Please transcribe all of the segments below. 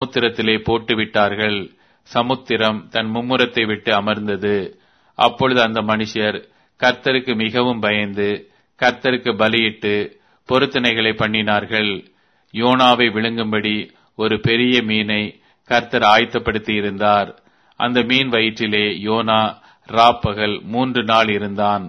சமுத்திரத்திலே போட்டுவிட்டார்கள். சமுத்திரம் தன் மும்முரத்தை விட்டு அமர்ந்தது. அப்பொழுது அந்த மனுஷர் கர்த்தருக்கு மிகவும் பயந்து கர்த்தருக்கு பலியிட்டு பொருத்தனைகளை பண்ணினார்கள். யோனாவை விழுங்கும்படி ஒரு பெரிய மீனை கர்த்தர் ஆயத்தப்படுத்தி இருந்தார். அந்த மீன் வயிற்றிலே யோனா ராப்பகல் 3 நாள் இருந்தான்.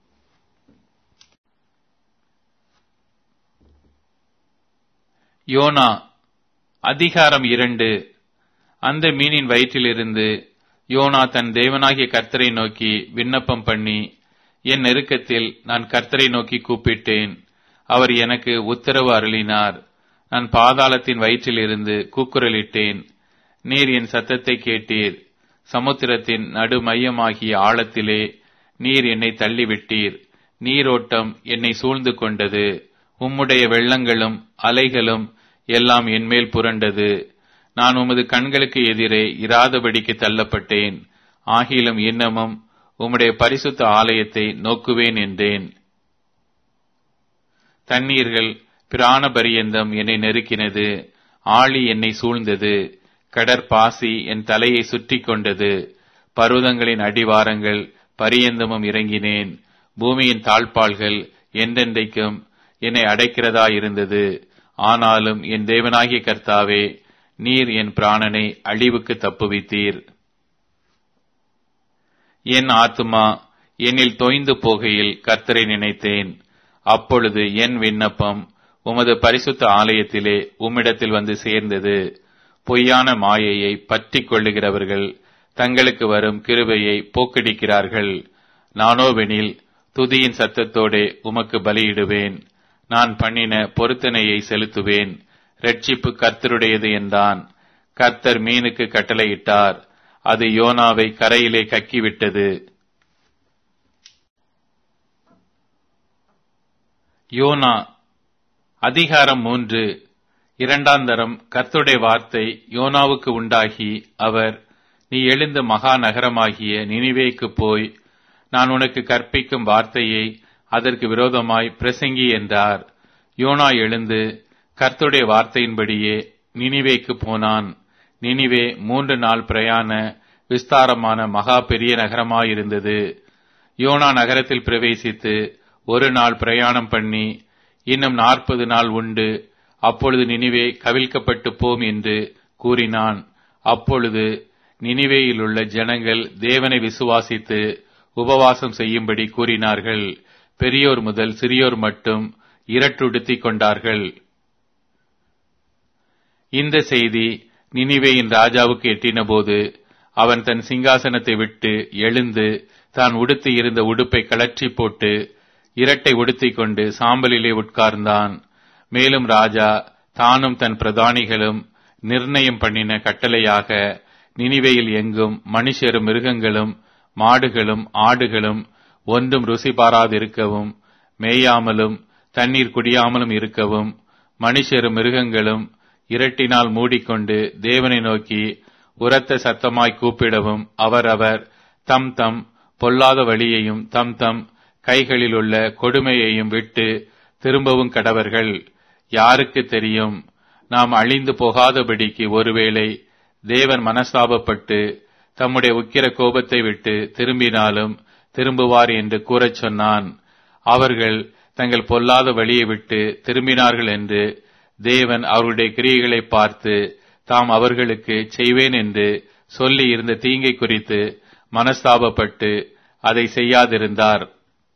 யோனா அதிகாரம் 2. அந்த மீனின் வயிற்றிலிருந்து யோனா தன் தேவனாகிய கர்த்தரை நோக்கி விண்ணப்பம் பண்ணி, என் நெருக்கத்தில் நான் கர்த்தரை நோக்கி கூப்பிட்டேன். அவர் எனக்கு உத்தரவு அருளினார். நான் பாதாளத்தின் வயிற்றிலிருந்து கூக்குரலிட்டேன். நீர் என் சத்தத்தை கேட்டீர். சமுத்திரத்தின் நடு மையமாகிய ஆழத்திலே நீர் என்னை தள்ளிவிட்டீர். நீரோட்டம் என்னை சூழ்ந்து கொண்டது. உம்முடைய வெள்ளங்களும் அலைகளும் எல்லாம் என்மேல் புரண்டது. நான் உமது கண்களுக்கு எதிரே இராதபடிக்கு தள்ளப்பட்டேன். ஆகிலும் இன்னமும் உம்முடைய பரிசுத்த ஆலயத்தை நோக்குவேன் என்றேன். தண்ணீர்கள் பிராண பரியந்தம் என்னை நெருக்கினது. ஆழி என்னை சூழ்ந்தது. கடற்பாசி என் தலையை சுற்றி கொண்டது. பர்வதங்களின் அடிவாரங்கள் பரியந்தமும் இறங்கினேன். பூமியின் தாழ்பாள்கள் என்றென்றைக்கும் என்னை அடைக்கிறதா இருந்தது. ஆனாலும் என் தேவனாகிய கர்த்தாவே, நீர் என் பிராணனை அழிவுக்கு தப்புவித்தீர். என் ஆத்துமா என்னில் தோய்ந்து போகையில் கர்த்தரை நினைத்தேன். அப்பொழுது என் விண்ணப்பம் உமது பரிசுத்த ஆலயத்திலே உம்மிடத்தில் வந்து சேர்ந்தது. பொய்யான மாயையை பற்றிக் கொள்ளுகிறவர்கள் தங்களுக்கு வரும் கிருபையை போக்கடிக்கிறார்கள். நானோவெனில் துதியின் சத்தத்தோடே உமக்கு பலியிடுவேன். நான் பண்ணின பொருத்தனையை செலுத்துவேன். இரட்சிப்பு கர்த்தருடையது என்றான். கர்த்தர் மீனுக்கு கட்டளையிட்டார். அது யோனாவை கரையிலே கக்கிவிட்டது. யோனா அதிகாரம் 3. 2ஆம் தரம் கர்த்தருடைய வார்த்தை யோனாவுக்கு உண்டாகி, அவர், நீ எழுந்த மகா நகரமாகிய நினிவேக்கு போய் நான் உனக்கு கற்பிக்கும் வார்த்தையை அதற்கு விரோதமாய் பிரசங்கி என்றார். யோனா எழுந்து கர்த்தருடைய வார்த்தையின்படியே நினிவேக்கு போனான். நினிவே 3 நாள் பிரயாண விஸ்தாரமான மகா பெரிய நகரமாயிருந்தது. யோனா நகரத்தில் பிரவேசித்து 1 நாள் பிரயாணம் பண்ணி இன்னும் 40 நாள் உண்டு. அப்பொழுது நினிவே கவிழ்க்கப்பட்டு போம் என்று கூறினான். அப்பொழுது நினிவேயிலுள்ள ஜனங்கள் தேவனை விசுவாசித்து உபவாசம் செய்யும்படி கூறினார்கள். பெரியோர் முதல் சிறியோர் மட்டும் இரட்டுடுத்திக் கொண்டார்கள். இந்த செய்தி நினிவேயின் ராஜாவுக்கு எட்டினபோது அவன் தன் சிங்காசனத்தை விட்டு எழுந்து தான் உடுத்தி இருந்த உடுப்பை கழற்றி போட்டு இரட்டை உடுத்திக் கொண்டு சாம்பலிலே உட்கார்ந்தான். மேலும் ராஜா தானும் தன் பிரதானிகளும் நிர்ணயம் பண்ணின கட்டளையாக நினிவேயில் எங்கும் மனுஷரும் மிருகங்களும் மாடுகளும் ஆடுகளும் ஒன்றும் ருசி பாராதிருக்கவும், மேயாமலும் தண்ணீர் குடியாமலும் இருக்கவும், மனுஷரும் மிருகங்களும் இரட்டினால் மூடிக்கொண்டு தேவனை நோக்கி உரத்த சத்தமாய் கூப்பிடவும், அவரவர் தம் தம் பொல்லாத வழியையும் தம் தம் கைகளில் உள்ள கொடுமையையும் விட்டு திரும்பவும் கடவர்கள். யாருக்கு தெரியும், நாம் அழிந்து போகாதபடிக்கு ஒருவேளை தேவன் மனஸ்தாபப்பட்டு தம்முடைய உக்கிர கோபத்தை விட்டு திரும்பினாலும் திரும்புவார் என்று கூறச் சொன்னான். அவர்கள் தங்கள் பொல்லாத வழியை விட்டு திரும்பினார்கள் என்று தேவன் அவர்களுடைய கிரியைகளை பார்த்து தாம் அவர்களுக்கு செய்வேன் என்று சொல்லி இருந்த தீங்கை குறித்து மனஸ்தாபப்பட்டு அதை செய்யாதிருந்தார்.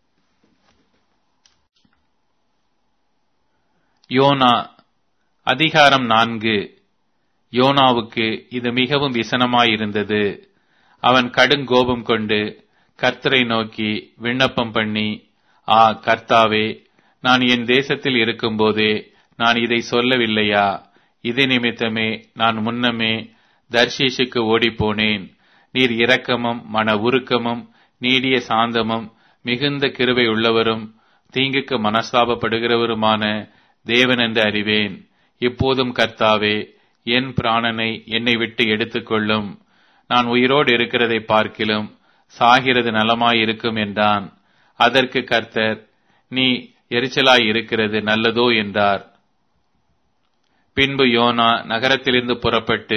யோனா அதிகாரம் 4. யோனாவுக்கு இது மிகவும் விசனமாயிருந்தது. அவன் கடுங்கோபம் கொண்டு கர்த்தரை நோக்கி விண்ணப்பம் பண்ணி, கர்த்தாவே, நான் என் தேசத்தில் இருக்கும்போதே நான் இதை சொல்லவில்லையா? இது நிமித்தமே நான் முன்னமே தர்ஷீஷுக்கு ஓடிப்போனேன். நீர் இரக்கமும் மன உருக்கமும் நீடிய சாந்தமும் மிகுந்த கிருபை உள்ளவரும் தீங்குக்கு மனஸ்தாபப்படுகிறவருமான தேவன் என்று அறிவேன். இப்போதும் கர்த்தாவே, என் பிராணனை என்னை விட்டு எடுத்துக்கொள்ளும். நான் உயிரோடு இருக்கிறதை பார்க்கிலும் சாகிறது நலமாயிருக்கும் என்றான். அதற்கு கர்த்தர், நீ எரிச்சலாய் இருக்கிறது நல்லதோ என்றார். பின்பு யோனா நகரத்திலிருந்து புறப்பட்டு